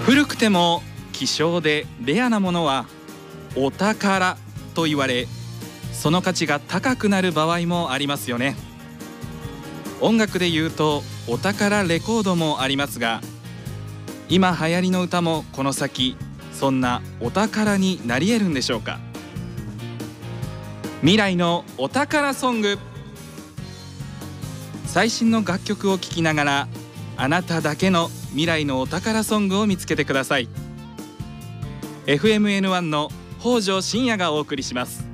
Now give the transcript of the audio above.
古くても希少でレアなものはお宝と言われ、その価値が高くなる場合もありますよね。音楽で言うとお宝レコードもありますが、今流行りの歌もこの先そんなお宝になり得るんでしょうか。未来のお宝ソング。最新の楽曲を聴きながら、あなただけの未来のお宝ソングを見つけてください。 FMN1 の北條信也がお送りします。